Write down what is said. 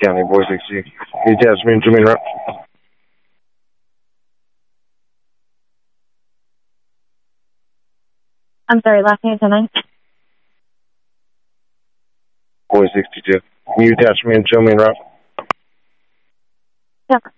County, Boise 60. You attach me to me, right? I'm sorry, last name tonight? Boise 62. You attach me and show me, right? Yeah.